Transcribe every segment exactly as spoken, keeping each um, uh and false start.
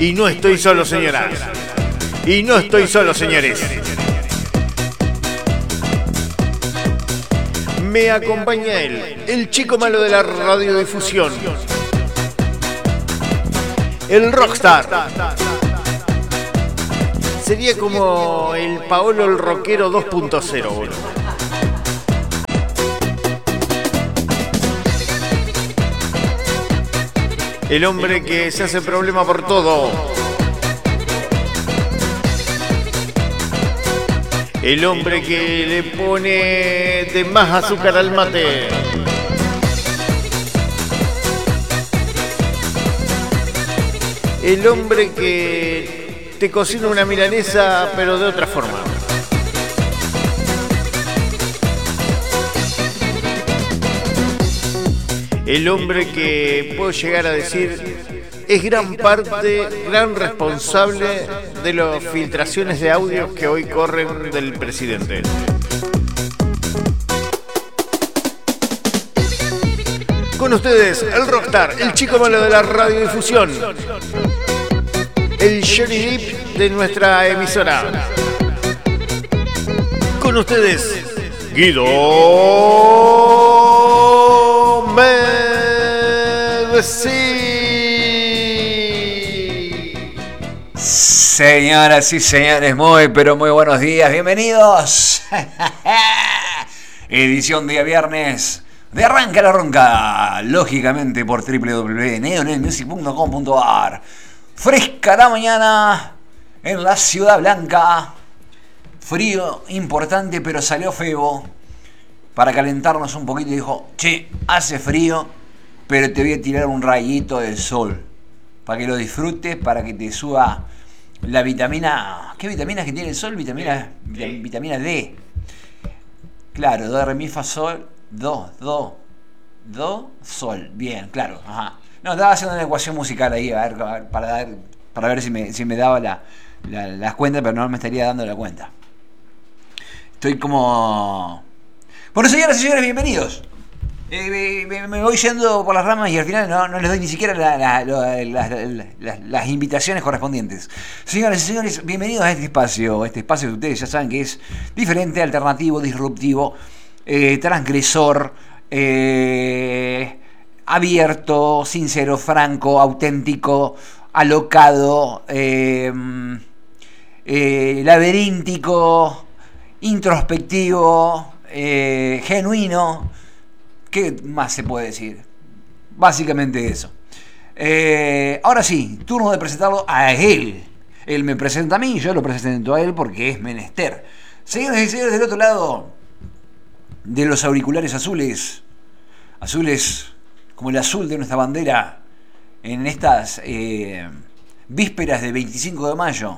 Y no estoy solo, señoras. Y no estoy solo, señores. Me acompaña él, el chico malo de la radiodifusión. El rockstar. Sería como el Paolo el rockero dos punto cero, boludo. El hombre que se hace problema por todo. El hombre que le pone de más azúcar al mate. El hombre que te cocina una milanesa, pero de otra forma. El hombre que puedo llegar a decir es gran parte, gran responsable de las filtraciones de audio que hoy corren del presidente. Con ustedes, el rockstar, el chico malo de la radiodifusión, el Johnny Depp de nuestra emisora. Con ustedes, Guido Messi. Señoras y señores, muy pero muy buenos días, bienvenidos. Edición día viernes de Arranca la Ronca, lógicamente por doble u doble u doble u punto neonel music punto com punto a r. Fresca la mañana en la Ciudad Blanca. Frío importante, pero salió Febo para calentarnos un poquito y dijo: che, hace frío, pero te voy a tirar un rayito del sol para que lo disfrutes, para que te suba la vitamina. ¿Qué vitaminas que tiene el sol? Vitamina, D. Vitamina D. Claro, do, re, mi, fa, sol, do, do, do, sol. Bien, claro. Ajá. No, estaba haciendo una ecuación musical ahí, a ver, para, dar, para ver si me, si me daba la, la, las cuentas, pero no me estaría dando la cuenta. Estoy como... Bueno, señoras y señores, bienvenidos. Eh, me, me voy yendo por las ramas y al final no, no les doy ni siquiera la, la, la, la, la, la, las invitaciones correspondientes. Señoras y señores, bienvenidos a este espacio. Este espacio que ustedes ya saben que es diferente, alternativo, disruptivo, eh, transgresor, eh, abierto, sincero, franco, auténtico, alocado, eh, eh, laberíntico, introspectivo, eh, genuino. ¿Qué más se puede decir? Básicamente eso. Eh, ahora sí, turno de presentarlo a él. Él me presenta a mí, yo lo presento a él porque es menester. Señoras y señores, del otro lado de los auriculares azules, azules como el azul de nuestra bandera, en estas eh, vísperas de veinticinco de mayo,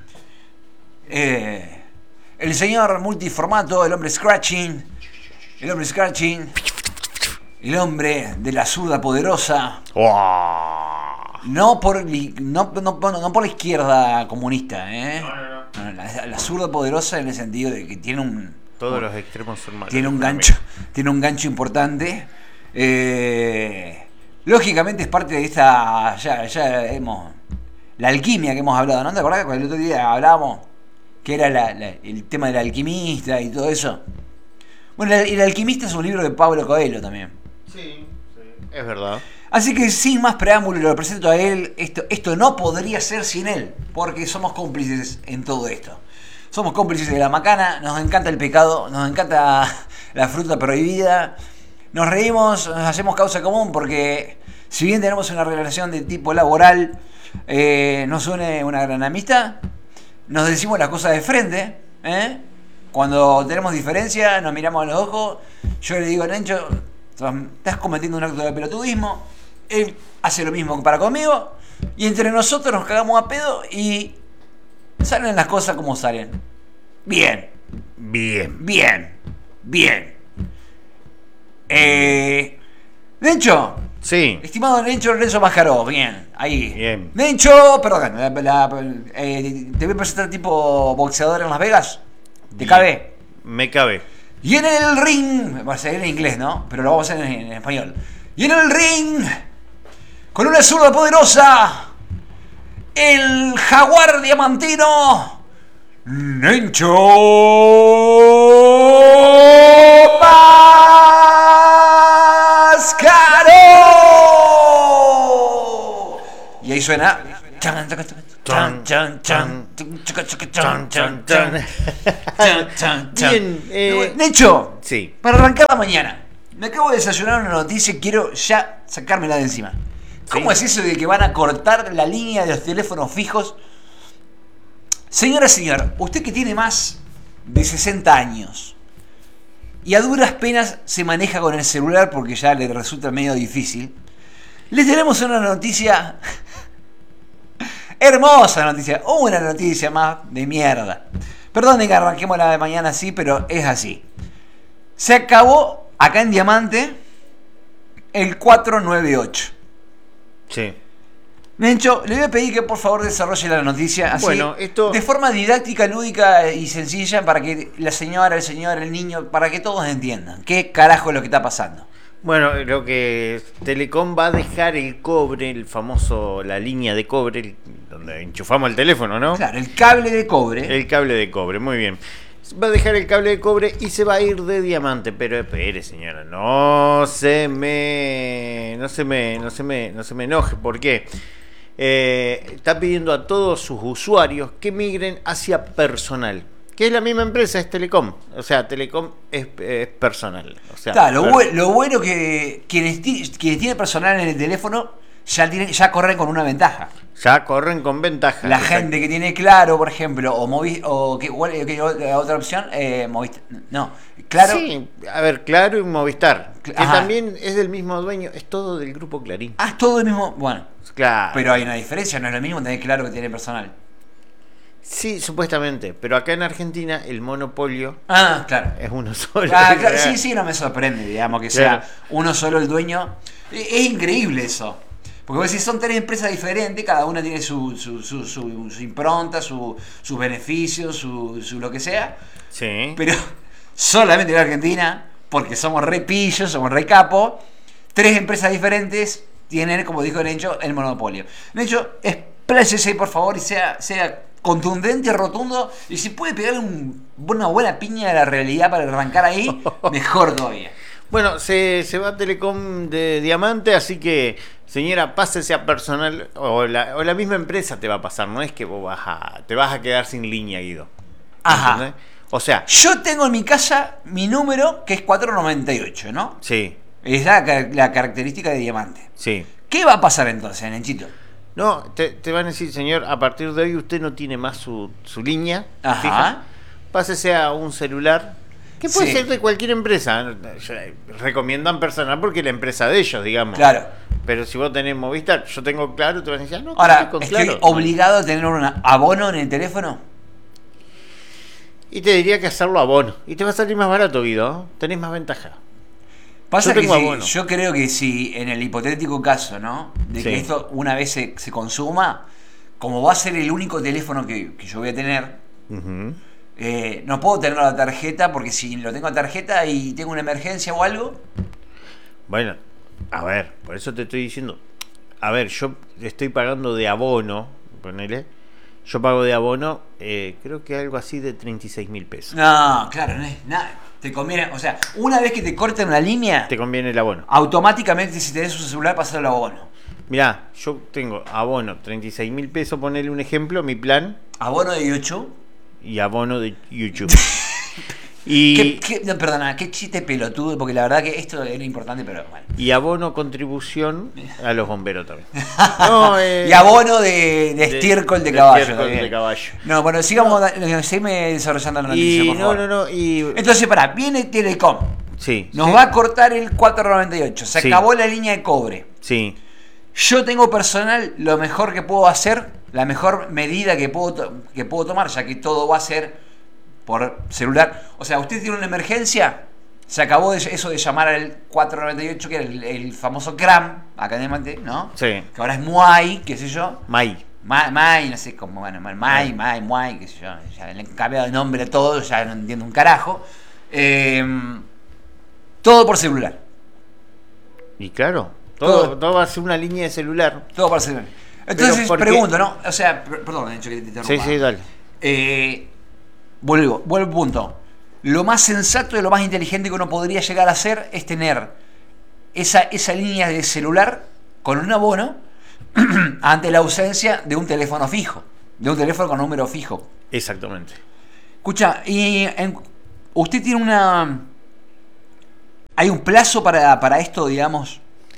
eh, el señor multiformato, el hombre scratching, el hombre scratching, el hombre de la zurda poderosa. Wow. No por no, no, no, no por la izquierda comunista, ¿eh? No, no, no. No, la, la zurda poderosa en el sentido de que tiene un... Todos un, los extremos son malos. Tiene un gancho, tiene un gancho importante. Eh, lógicamente es parte de esta... Ya, ya hemos... La alquimia que hemos hablado, ¿no? ¿Te acordás que el otro día hablábamos que era la, la, el tema del alquimista y todo eso? Bueno, el, el alquimista es un libro de Pablo Coelho también. Sí, sí, es verdad. Así que sin más preámbulo lo presento a él. Esto, esto no podría ser sin él, porque somos cómplices en todo esto. Somos cómplices de la macana, nos encanta el pecado, nos encanta la fruta prohibida. Nos reímos, nos hacemos causa común porque si bien tenemos una relación de tipo laboral, eh, nos une una gran amistad. Nos decimos las cosas de frente, ¿eh? Cuando tenemos diferencia, nos miramos a los ojos. Yo le digo a Nencho: estás cometiendo un acto de pelotudismo. Él hace lo mismo para conmigo. Y entre nosotros nos cagamos a pedo y salen las cosas como salen. Bien. Bien. Bien. Bien. Eh, Nencho. Sí. Estimado Nencho Lorenzo Mascaró. Bien. Ahí. Bien. Nencho, perdón. La, la, eh, te voy a presentar tipo boxeador en Las Vegas. ¿Te cabe? Me cabe. Y en el ring, va a ser en inglés, ¿no? Pero lo vamos a hacer en, en español. Y en el ring, con una zurda poderosa, el jaguar diamantino Nencho Mascaro. Y ahí suena chan chan chan chan chan chan chan chan chan. Bien, eh, Nencho, sí. para arrancar la mañana, me acabo de desayunar una noticia y quiero ya sacármela de encima. ¿Cómo Sí. es eso de que van a cortar la línea de los teléfonos fijos? Señora, señor, usted que tiene más de sesenta años y a duras penas se maneja con el celular porque ya le resulta medio difícil, les tenemos una noticia, hermosa noticia, una noticia más de mierda. Perdonen que arranquemos la de mañana así, pero es así. Se acabó acá en Diamante el cuatrocientos noventa y ocho. Sí. Nencho, le voy a pedir que por favor desarrolle la noticia así, Bueno, esto- de forma didáctica, lúdica y sencilla para que la señora, el señor, el niño, para que todos entiendan qué carajo es lo que está pasando. Bueno, lo que Telecom va a dejar el cobre, el famoso, la línea de cobre, el- donde enchufamos el teléfono, ¿no? Claro, el cable de cobre. El cable de cobre, muy bien. Va a dejar el cable de cobre y se va a ir de Diamante, pero espere, señora, no se me, no se me, no se me, no se me enoje, ¿por qué? Eh, está pidiendo a todos sus usuarios que migren hacia personal, que es la misma empresa, es Telecom, o sea, Telecom es, es personal, o sea, Claro, lo, per- bu- lo bueno que quienes, ti- quienes tienen personal en el teléfono ya tienen, ya corren con una ventaja. ya corren con ventaja. La exacto. gente que tiene Claro, por ejemplo, o Movi o que, o que otra opción, eh, Movistar, no, Claro. Sí, a ver, Claro y Movistar, que Ajá. también es del mismo dueño, es todo del grupo Clarín. Ah, es todo el mismo, bueno, Claro. pero hay una diferencia, no es lo mismo tener Claro que tener personal. Sí, supuestamente, pero acá en Argentina el monopolio Ah, claro. es uno solo. Ah, claro, sí, sí, no me sorprende, digamos, que sea Claro. uno solo el dueño. Es es increíble eso. Porque vos decís, son tres empresas diferentes, cada una tiene su, su, su, su, su impronta, su, sus beneficios, su, su lo que sea. Sí. Pero solamente en Argentina, porque somos re pillos, somos re capo, tres empresas diferentes tienen, como dijo Nencho, el monopolio. Nencho, expláyese por favor y sea, sea contundente, rotundo, y si puede pegarle un- una buena piña a la realidad para arrancar ahí, mejor todavía. Bueno, se, se va a Telecom de Diamante, así que, señora, pásese a personal, o la, o la misma empresa te va a pasar, no es que vos vas a, te vas a quedar sin línea, Guido. Ajá. ¿Entendés? O sea, Yo tengo en mi casa mi número, que es cuatrocientos noventa y ocho, ¿no? sí, Es la, ca- la característica de Diamante. sí. ¿Qué va a pasar entonces, Nenchito? No, te, te van a decir, señor, a partir de hoy usted no tiene más su, su línea Ajá. fija. Pásese a un celular, que puede Sí. ser de cualquier empresa. Recomiendan personal porque es la empresa de ellos, digamos. Claro. Pero si vos tenés Movistar, yo tengo Claro, te van a decir, ah, no, Ahora, con ¿estoy Claro. obligado a tener un abono en el teléfono? Y te diría que hacerlo abono. Y te va a salir más barato, Guido. Tenés más ventaja. Pasa Yo que tengo si- abono. yo creo que si en el hipotético caso, ¿no? De que Sí. esto una vez se, se consuma, como va a ser el único teléfono que, que yo voy a tener, Ujú. eh, no puedo tener la tarjeta porque si lo tengo a tarjeta y tengo una emergencia o algo, Bueno, a ver, por eso te estoy diciendo. A ver, yo estoy pagando de abono, ponele. Yo pago de abono, eh, creo que algo así de treinta y seis mil pesos. no, claro, no es nada. Te conviene, o sea, una vez que te corten una línea, Te conviene el abono. automáticamente si tenés un celular pasar al abono. Mirá, yo tengo abono treinta y seis mil pesos, ponerle un ejemplo, mi plan, Abono de YouTube. y abono de YouTube. y, ¿Qué, qué- no, perdona, qué chiste pelotudo, porque la verdad que esto era importante, pero bueno. y abono contribución a los bomberos también. No, eh, Y abono de, de estiércol de, de caballo. estiércol también. de caballo. No, bueno, sigamos, da- seguime desarrollando la noticia, Y por no, favor. no, no, y Entonces, pará, viene Telecom. sí, Nos sí, va a cortar el cuatrocientos noventa y ocho. Se Sí. acabó la línea de cobre. sí, Yo tengo personal, lo mejor que puedo hacer, la mejor medida que puedo, to- que puedo tomar, ya que todo va a ser por celular. O sea, usted tiene una emergencia, se acabó de- eso de llamar al cuatrocientos noventa y ocho, que era el, el famoso CRAM, acá en Diamante, ¿no? sí, Que ahora es MUAI, qué sé yo. May. Ma- Mai, no sé cómo, bueno, Mai, Mai, Muay, qué sé yo, ya le han cambiado el nombre a todo, ya no entiendo un carajo. Eh, todo por celular, Y claro, todo, Todo. todo va a ser una línea de celular. todo por celular. Entonces porque... pregunto, ¿no? O sea, per- perdón, de hecho que te interrumpa. Sí, sí, dale. Eh, vuelvo, vuelvo al punto. Lo más sensato y lo más inteligente que uno podría llegar a hacer es tener esa, esa línea de celular con un abono ante la ausencia de un teléfono fijo, de un teléfono con número fijo. Exactamente. Escucha, y en- usted tiene una... ¿Hay un plazo para, para esto, digamos?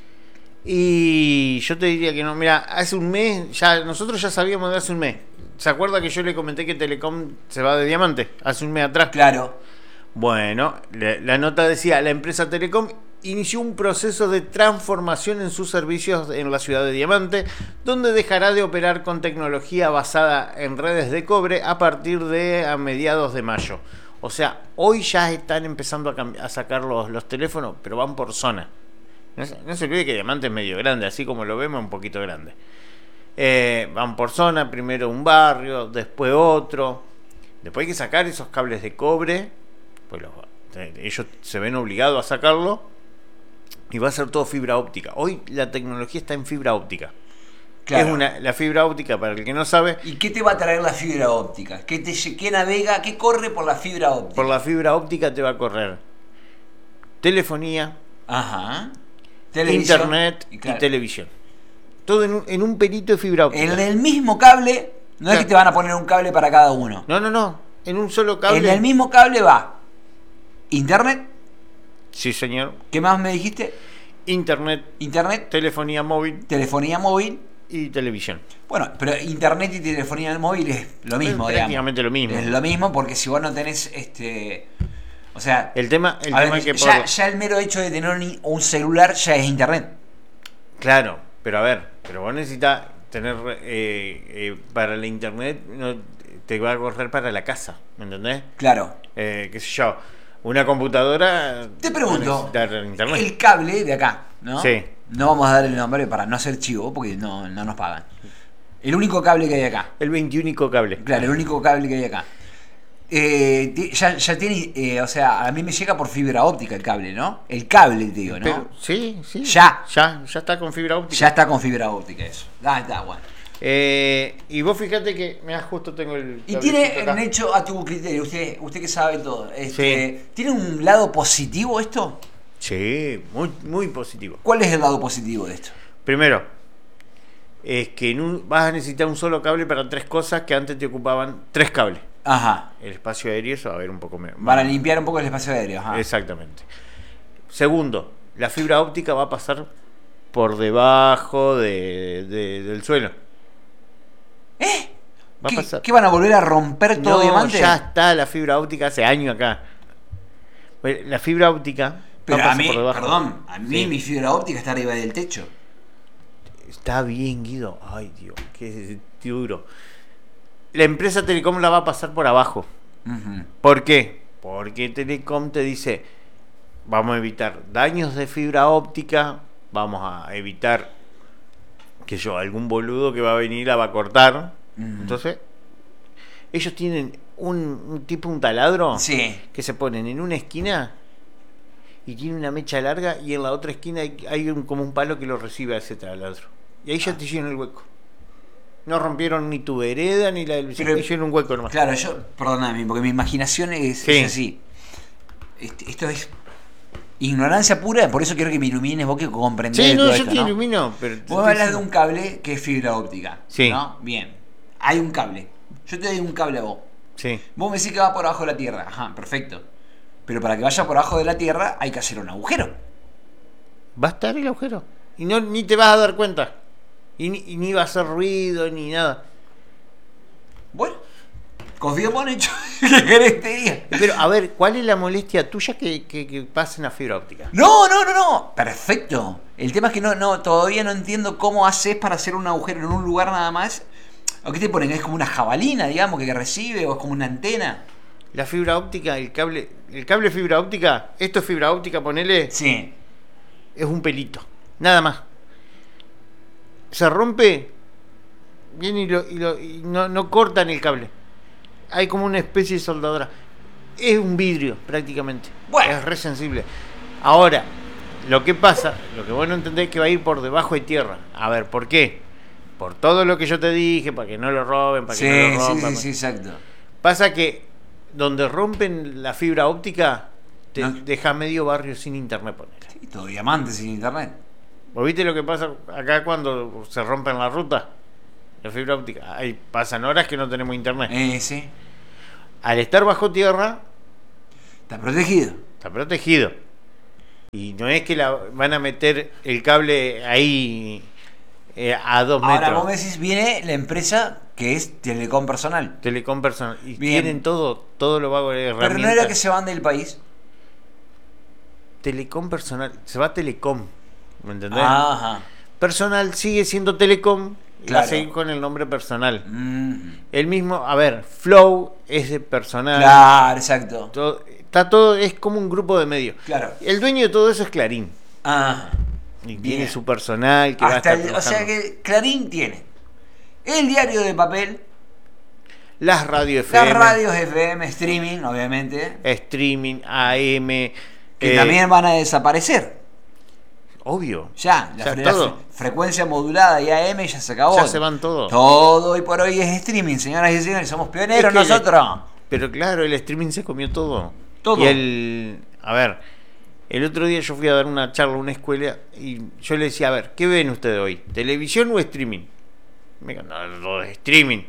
Y yo te diría que no, mira, hace un mes, ya nosotros ya sabíamos de hace un mes. ¿Se acuerda que yo le comenté que Telecom se va de diamante? Hace un mes atrás. Claro. Bueno, la, la nota decía, la empresa Telecom inició un proceso de transformación en sus servicios en la ciudad de Diamante, donde dejará de operar con tecnología basada en redes de cobre a partir de a mediados de mayo. O sea, hoy ya están empezando a, cambi- a sacar los, los teléfonos, pero van por zona. No se, no se olvide que Diamante es medio grande, así como lo vemos, un poquito grande. Eh, van por zona, primero un barrio, después otro. Después hay que sacar esos cables de cobre, pues los, ellos se ven obligados a sacarlo, y va a ser todo fibra óptica. Hoy la tecnología está en fibra óptica. Claro. Es una, la fibra óptica, para el que no sabe, ¿Y qué te va a traer la fibra óptica? ¿Qué, te, qué navega, qué corre por la fibra óptica? por la fibra óptica te va a correr telefonía, Ajá. Televisión. internet Y y, claro. televisión. Todo en un, en un pelito de fibra óptica. En el mismo cable, no es Claro. que te van a poner un cable para cada uno. No, no, no. En un solo cable. En el mismo cable va internet. Sí, señor. ¿Qué más me dijiste? Internet, Internet, telefonía móvil telefonía móvil. y televisión. Bueno, pero internet y telefonía móvil es lo mismo, Es digamos. prácticamente lo mismo. Es lo mismo porque si vos no tenés este. O sea, El tema, el a tema ver, es que ya, por- ya el mero hecho de tener un, un celular ya es internet. Claro, pero a ver, pero vos necesitas tener eh, eh, para la internet, no, te va a correr para la casa, ¿me entendés? Claro. Eh, qué sé yo, una computadora. Te pregunto, va a necesitar internet. el cable de acá, ¿no? Sí. No vamos a dar el nombre para no hacer chivo porque no, no nos pagan. El único cable que hay acá. El veintiúnico cable. Claro, el único cable que hay acá. Eh, ti- ya, ya tiene, eh, o sea, a mí me llega por fibra óptica el cable, ¿no? El cable, te digo, ¿no? Pero- sí, sí. Ya. Ya, ya está con fibra óptica. Ya está con fibra óptica eso. Ah, está, bueno. Eh, y vos fíjate que, mira, justo tengo el. Y cablecito tiene, acá. en hecho, a tu criterio, usted, usted que sabe todo, este, Sí. ¿tiene un lado positivo esto? Sí, muy, muy positivo. ¿Cuál es el lado positivo de esto? Primero, es que en un, vas a necesitar un solo cable para tres cosas que antes te ocupaban tres cables. Ajá. El espacio aéreo eso va a ver un poco menos. Para limpiar un poco el espacio aéreo. Ajá. Exactamente. Segundo, la fibra óptica va a pasar por debajo de, de- del suelo. ¿Eh? Va a ¿Qué, pasar. qué van a volver a romper todo No, diamante? ya está la fibra óptica hace años acá. Pues, la fibra óptica Pero va a pasar mí, por debajo. perdón, a mí Sí. mi fibra óptica está arriba del techo. Está bien, Guido. Ay, Dios, qué duro. La empresa Telecom la va a pasar por abajo. Ujú. ¿Por qué? Porque Telecom te dice, vamos a evitar daños de fibra óptica, vamos a evitar que yo, algún boludo que va a venir la va a cortar. Ujú. Entonces, ellos tienen un, un tipo, un taladro, Sí. que se ponen en una esquina y tiene una mecha larga y en la otra esquina hay, hay un, como un palo que lo recibe a ese taladro. Y ahí ya te hicieron el hueco. No rompieron ni tu vereda ni la del vecino, Pero- te hicieron un hueco nomás. Claro, yo, perdóname, porque mi imaginación es, Sí. es así. Este- esto es ignorancia pura, por eso quiero que me ilumines vos que comprendés Sí, no, todo yo esto, te ¿no? ilumino, pero... Vos me hablas de un cable que es fibra óptica. Sí. ¿No? Bien. Hay un cable. Yo te doy un cable a vos. Sí. Vos me decís que va por abajo de la tierra. Ajá, perfecto. Pero para que vaya por abajo de la tierra hay que hacer un agujero. Va a estar el agujero. Y no ni te vas a dar cuenta. Y ni, y ni va a hacer ruido ni nada. Bueno, confío en hecho. ¿Qué querés que te diga? Pero, a ver, ¿cuál es la molestia tuya que, que, que pasen a fibra óptica? No, no, no, no. Perfecto. El tema es que no, no, todavía no entiendo cómo haces para hacer un agujero en un lugar nada más. ¿O qué te ponen? ¿Es como una jabalina, digamos, que recibe? ¿O es como una antena? La fibra óptica, el cable, el cable fibra óptica, esto es fibra óptica, ponele, Sí. es un pelito. Nada más. Se rompe, viene y, lo, y, lo, y no, no cortan el cable. Hay como una especie de soldadura. Es un vidrio, prácticamente. Bueno. Es re sensible. Ahora, lo que pasa, lo que vos no entendés es que va a ir por debajo de tierra. A ver, ¿por qué? por todo lo que yo te dije, para que no lo roben, para Sí, que no lo sí, rompan. sí, sí, exacto. Pasa que donde rompen la fibra óptica, te No. deja medio barrio sin internet, poner. Sí, todo diamante sin internet. ¿Vos viste lo que pasa acá cuando se rompen la ruta? La fibra óptica. Ahí pasan horas que no tenemos internet. Eh, sí. Al estar bajo tierra, Está protegido. está protegido. Y no es que la van a meter el cable ahí eh, a dos Ahora metros. vos me decís, viene la empresa que es Telecom Personal. Telecom personal. Y Bien. tienen todo, todo lo vago de herramientas. Pero no era que se van del país. Telecom personal. Se va a Telecom. ¿Me entendés? Ajá. Personal sigue siendo Telecom. Y va a Claro. seguir con el nombre personal. Mm. El mismo, a ver, Flow es de personal. Claro, exacto. Todo- está todo, es como un grupo de medios. Claro. El dueño de todo eso es Clarín. Ajá. Y Bien. tiene su personal que va a Hasta estar el- o sea trabajando. que Clarín tiene el diario de papel, Las radios F las M, radios F M, streaming, obviamente, streaming, A M, que eh, también van a desaparecer. obvio. Ya, O la, sea, fre- la todo. fre- frecuencia modulada y A M ya se acabó. Ya se van todos. Todo hoy por hoy es streaming, señoras y señores, somos pioneros Es que nosotros. Pero claro, el streaming se comió todo. Todo. Y el. A ver, el otro día yo fui a dar una charla a una escuela y yo le decía, a ver, ¿qué ven ustedes hoy? ¿Televisión o streaming? Me dijo, no, todo es streaming.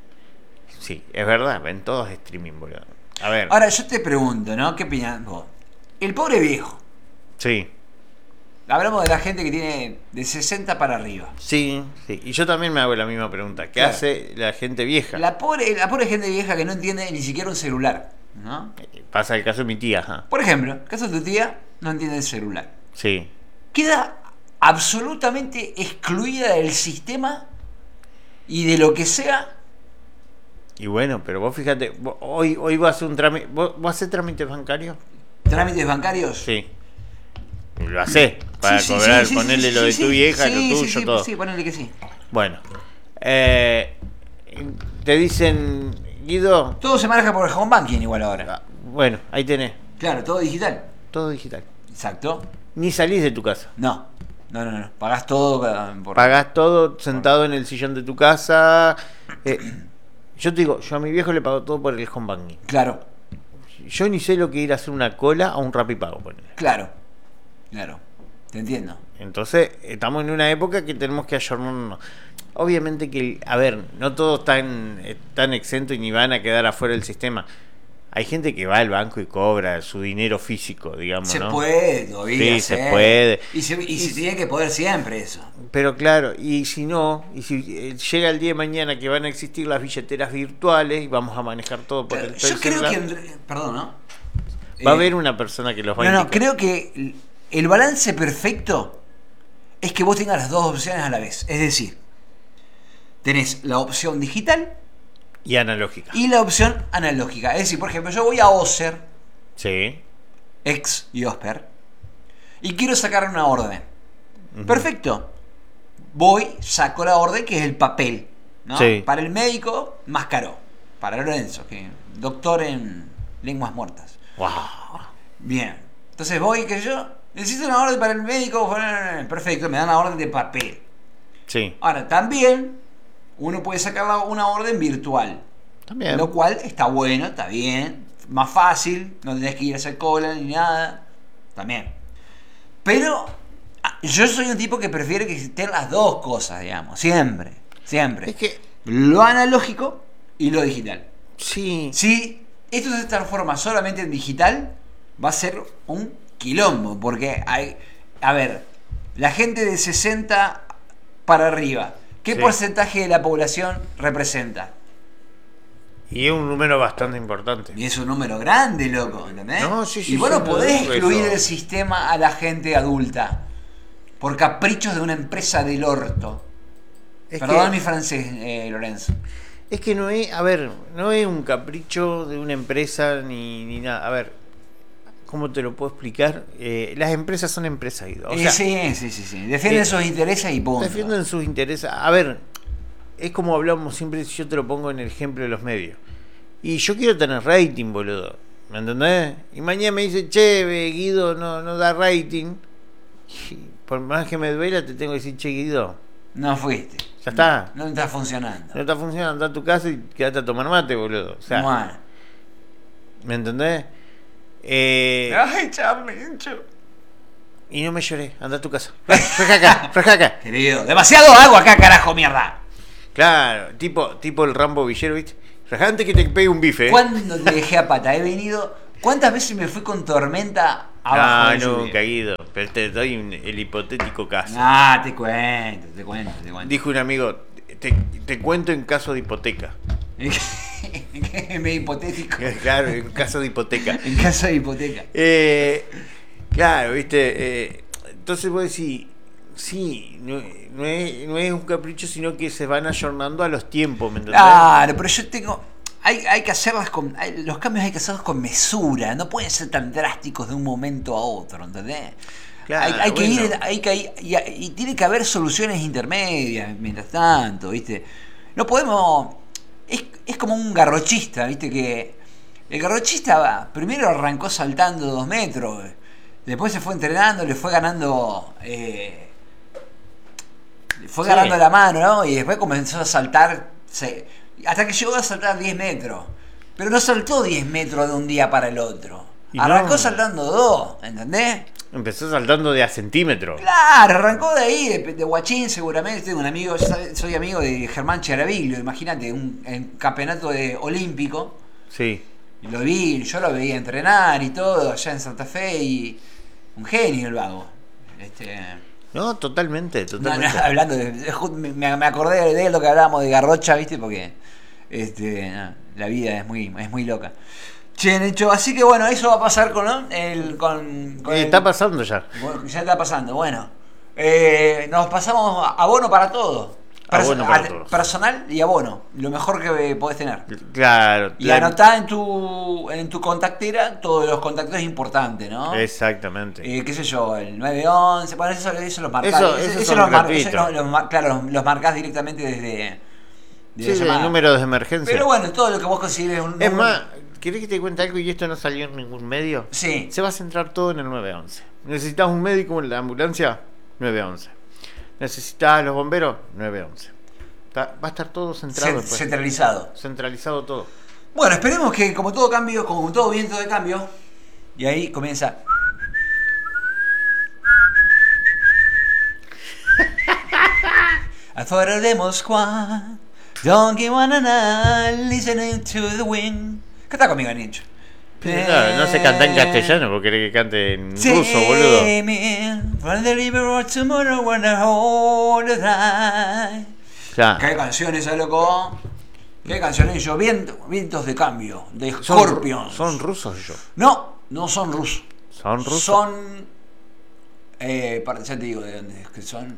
Sí, es verdad, ven todos streaming, boludo. A ver, Ahora yo te pregunto, ¿no? ¿Qué opinas vos? El pobre viejo. sí, Hablamos de la gente que tiene de sesenta para arriba. sí, sí. Y yo también me hago la misma pregunta. ¿Qué Claro. hace la gente vieja? La pobre, la pobre gente vieja que no entiende ni siquiera un celular, ¿no? Pasa el caso de mi tía, ajá. Por ejemplo, el caso de tu tía no entiende el celular. Sí. Queda absolutamente excluida del sistema y de lo que sea. Y bueno, pero vos fíjate, vos- hoy, hoy vas a hacer un trámite. ¿Vos, vos haces trámites bancarios? Trámites bancarios. Sí. Lo hacés para Sí, sí, cobrar, sí, sí, ponerle sí, lo de sí, tu sí. vieja, Sí, lo sí, tuyo, sí, todo. Sí, ponele que sí. Bueno, eh, te dicen, Guido, Todo se maneja por el home banking igual ahora. ah, bueno, ahí tenés, Claro, todo digital. todo digital. Exacto. Ni salís de tu casa. No, no, no, no. Pagás todo eh, por... Pagás todo sentado en el sillón de tu casa. Eh, yo te digo, yo a mi viejo le pago todo por el home banking. Claro, Yo ni sé lo que ir a hacer una cola a un Rapipago, ponele. claro, claro. Te entiendo. Entonces, estamos en una época que tenemos que ayornarnos. Obviamente que, a ver, no todos están, están exentos y ni van a quedar afuera del sistema. Hay gente que va al banco y cobra su dinero físico, digamos, Se ¿no? puede todavía Sí, hacer. se puede. Y se, y se tiene que poder siempre eso. Pero claro, y si no, y si eh, llega el día de mañana que van a existir las billeteras virtuales y vamos a manejar todo por el, Yo el creo celular, que... en re- Perdón, ¿no? va a Eh, haber una persona que los va a No, no, indicar. creo que el balance perfecto es que vos tengas las dos opciones a la vez. Es decir, tenés la opción digital Y analógica. y la opción analógica. Es decir, por ejemplo, yo voy a Oser, Sí. ex Yosper, y quiero sacar una orden. Ujú. Perfecto. Voy, saco la orden, que es el papel, ¿no? Sí. Para el médico, más caro. Para Lorenzo, que doctor en lenguas muertas. Wow. Bien. Entonces voy, que yo necesito una orden para el médico. Perfecto, me dan la orden de papel. Sí. Ahora, también uno puede sacar la- una orden virtual. También. Lo cual está bueno, está bien. Más fácil, no tenés que ir a hacer cola ni nada. También. Pero ah, yo soy un tipo que prefiere que estén las dos cosas, digamos. Siempre. Siempre. Es que, Lo analógico y lo digital. sí. Si esto se transforma solamente en digital, va a ser un quilombo. Porque hay. A ver, la gente de sesenta para arriba, ¿qué Sí. porcentaje de la población representa? Y es un número bastante importante. Y es un número grande, loco, ¿entendés? No, sí, sí, y vos sí, no no podés digo excluir eso. del sistema a la gente adulta por caprichos de una empresa del orto. Es Perdón que, mi francés, eh, Lorenzo. es que no es, a ver, no es un capricho de una empresa ni, ni nada. A ver, ¿cómo te lo puedo explicar? Eh, las empresas son empresas, Guido. O Eh, sea, sí, sí, sí, sí. Defienden eh, sus intereses y punto. defienden sus intereses. A ver, es como hablamos siempre, si yo te lo pongo en el ejemplo de los medios. Y yo quiero tener rating, boludo. ¿Me entendés? Y mañana me dice, che, Guido no, no da rating. Y por más que me duela, te tengo que decir, che, Guido, No fuiste. Ya está. No está funcionando. No está funcionando, anda a tu casa y quédate a tomar mate, boludo. O sea, Bueno. ¿me entendés? Eh, Ay, Charlincho. y no me lloré, anda a tu casa. Fresca acá, fresca acá. Querido, demasiado agua acá, carajo, mierda. Claro, tipo, tipo el Rambo Villero, ¿viste? Rajante que te pegue un bife, ¿eh? ¿Cuándo te dejé a pata? He venido. ¿Cuántas veces me fui con tormenta abajo Ah, de no, lluvia? caído. Pero te doy un- el hipotético caso. Ah, te cuento, te cuento, te cuento. Dijo un amigo, te, te cuento en caso de hipoteca. Me hipotético. Claro, en caso de hipoteca. En caso de hipoteca. Eh, claro, viste. Eh, entonces vos decís, sí, no, no, es, no es un capricho, sino que se van ayornando a los tiempos, ¿me entendés? Claro, pero yo tengo. Hay, hay que hacerlas con. Hay, los cambios hay que hacerlos con mesura. No pueden ser tan drásticos de un momento a otro, ¿entendés? Claro, hay, hay que bueno. ir. Hay que ir y, y tiene que haber soluciones intermedias mientras tanto, ¿viste? No podemos. Es, es como un garrochista, ¿viste? Que. El garrochista va, primero arrancó saltando dos metros. Después se fue entrenando, le fue ganando. Eh, le fue Sí. ganando la mano, ¿no? Y después comenzó a saltar. Se, hasta que llegó a saltar diez metros. Pero no saltó diez metros de un día para el otro. Y Arrancó no. saltando dos, ¿entendés? Empezó saltando de a centímetros. Claro, arrancó de ahí, de, de Guachín seguramente. Tengo un amigo, yo soy amigo de Germán Charaviglio, imagínate, un, un campeonato de olímpico. Sí. Y lo vi, yo lo veía entrenar y todo allá en Santa Fe y un genio el vago. Este, No, totalmente, no, totalmente. no, hablando de, me, me acordé de lo que hablábamos de Garrocha, ¿viste? Porque este, no, la vida es muy, es muy loca. Che, Necho, así que bueno, eso va a pasar con, ¿no? el, con, con Eh, el- está pasando ya. Bueno, ya está pasando, bueno. Eh, nos pasamos a abono para todo. Abono para a- todos. Personal y abono. Lo mejor que podés tener. Claro. Y la- anotá en tu, en tu contactera todos los contactos importantes, ¿no? Exactamente. Eh, qué sé yo, el nueve once, bueno, eso, eso los marcás. Eso- esos son los mar- gratuitos. eso no, los mar- claro, los, los marcás directamente desde, desde Sí, llamada. el número de emergencia. Pero bueno, todo lo que vos consideres un Es número- más, ¿querés que te cuente algo y esto no salió en ningún medio? Sí. Se va a centrar todo en el nueve once. ¿Necesitas un médico en la ambulancia? nueve once. ¿Necesitas a los bomberos? nueve once. Está- va a estar todo centrado Cent- después. centralizado. Centralizado todo. Bueno, esperemos que como todo cambio, como todo viento de cambio, y ahí comienza. Afuera de Moscú, don't give one an eye, listening to the wind. Canta conmigo, Nicho. No, no se canta en castellano porque querés que cante en ruso, boludo. From the river or tomorrow when I hold the night. Ya. ¿Qué canciones, eh, loco? ¿Qué canciones? Yo, Viento- vientos de cambio, de Son, Scorpions. son rusos yo. No, no son rusos. Son rusos. Son. Eh, para- ya te digo de dónde es que son.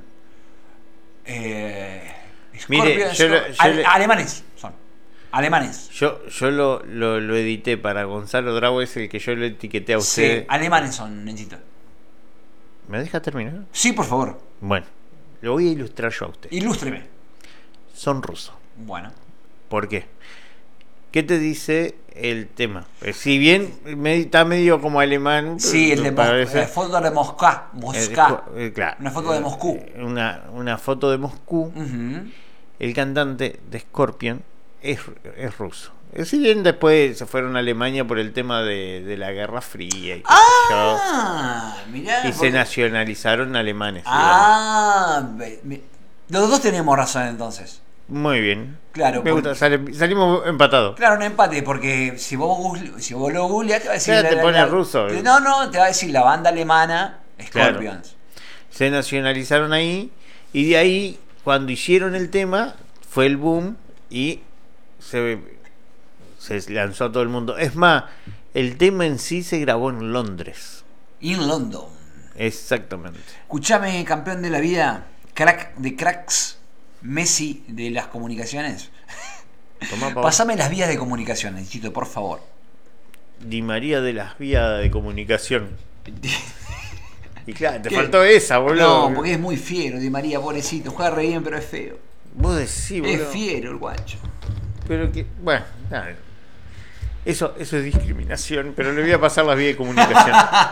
Eh, Mire, Scorpions, yo le- Scor- yo ale- le- alemanes son. Alemanes. Yo, yo lo, lo, lo edité para Gonzalo Drago, es el que yo lo etiqueté a Sí, usted. alemanes son, Nenchito. ¿Me deja terminar? Sí, por favor. Bueno, lo voy a ilustrar yo a usted. Ilústreme. Son rusos. Bueno. ¿Por qué? ¿Qué te dice el tema? Eh, si bien me- está medio como alemán. Sí, el de me Moscú. parece- La foto de Moscú. eh, Moscú. eh, claro. Una foto de Eh, Moscú. Una, una foto de Moscú. Ujú. El cantante de Scorpion es, es ruso. Eh, Si bien después se fueron a Alemania por el tema de, de la Guerra Fría y, qué sé yo, Ah, mirá. y se porque- nacionalizaron alemanes. Ah, ve- me- los dos tenemos razón entonces. digamos. Muy bien. Claro, Me porque- gusta, sale- salimos empatados. Claro, un empate, porque si vos, google- si vos lo googleás, te va a decir. Claro, te pone ruso. No, no, te va a decir la banda alemana Claro. Scorpions. Se nacionalizaron ahí y de ahí, cuando hicieron el tema, fue el boom y se, se lanzó a todo el mundo. Es más, el tema en sí se grabó en Londres. In London. Exactamente. Escuchame, campeón de la vida, crack de cracks, Messi de las comunicaciones. Tomá, papá. Pásame las vías de comunicación, Nenchito, por favor. Di María de las vías de comunicación. Y claro, te ¿Qué? faltó esa, boludo. No, porque es muy fiero, Di María, pobrecito. Juega re bien, pero es feo. Vos decís, boludo. Es fiero el guacho. Pero que, bueno, nada. Eso, eso es discriminación, pero le voy a pasar las vías de comunicación.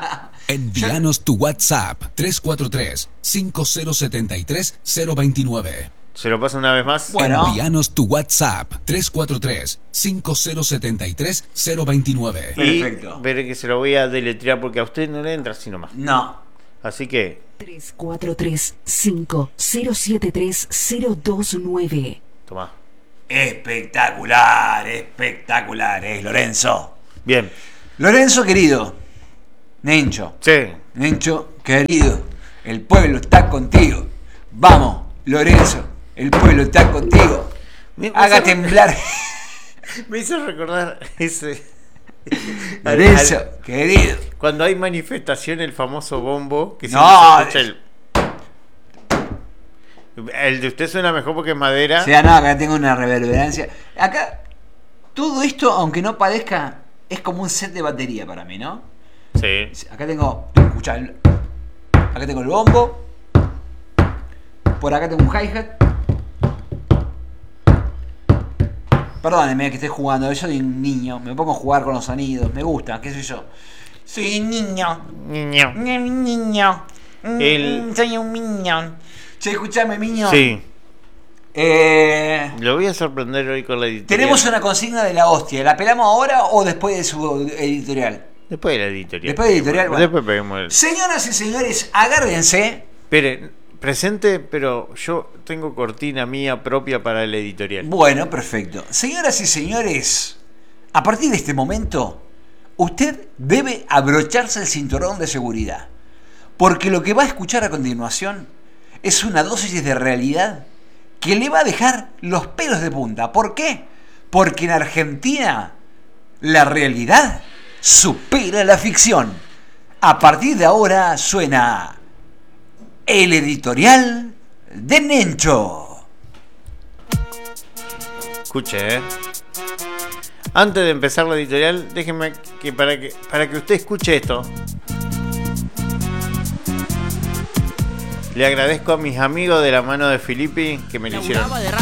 Envíanos tu WhatsApp tres cuatro tres, cinco cero siete tres, cero dos nueve. ¿Se lo paso una vez más? Bueno. Envíanos tu WhatsApp tres cuatro tres, cinco cero siete tres, cero dos nueve. Perfecto. Y veré que se lo voy a deletrear porque a usted no le entra así nomás. No. Así que, tres cuatro tres, cinco cero siete tres, cero dos nueve. tomá. Espectacular, espectacular, ¿eh, Lorenzo? Bien. Lorenzo, querido. Nencho. Sí. Nencho, querido. El pueblo está contigo. Vamos, Lorenzo. El pueblo está contigo. Me- Haga me- temblar. Me hizo recordar ese... Lorenzo, al- querido. Cuando hay manifestación, el famoso bombo, que No, siempre se escucha el... El de usted suena mejor porque es madera. O sea, no, acá tengo una reverberancia. Acá, todo esto, aunque no parezca, es como un set de batería para mí, ¿no? Sí. Acá tengo, escuchá, el- acá tengo el bombo. Por acá tengo un hi-hat. Perdónenme que esté jugando, yo soy un niño, me pongo a jugar con los sonidos, me gusta, qué sé yo. Soy un niño, Niño. un niño, El- soy un niño. Che, escuchame, niño. Sí. Eh, Lo voy a sorprender hoy con la editorial. tenemos una consigna de la hostia, ¿la pelamos ahora o después de su editorial? Después de la editorial. Después de la editorial, bueno. Después peguemos el... Señoras y señores, agárrense. Espere, presente, pero yo tengo cortina mía propia para la editorial. Bueno, perfecto. Señoras y señores, a partir de este momento, usted debe abrocharse el cinturón de seguridad. Porque lo que va a escuchar a continuación es una dosis de realidad que le va a dejar los pelos de punta. ¿Por qué? Porque en Argentina la realidad supera la ficción. A partir de ahora suena el editorial de Nencho. Escuche, eh. Antes de empezar la editorial, déjeme que para que para que usted escuche esto. Le agradezco a mis amigos de la mano de Filippi que me lo hicieron.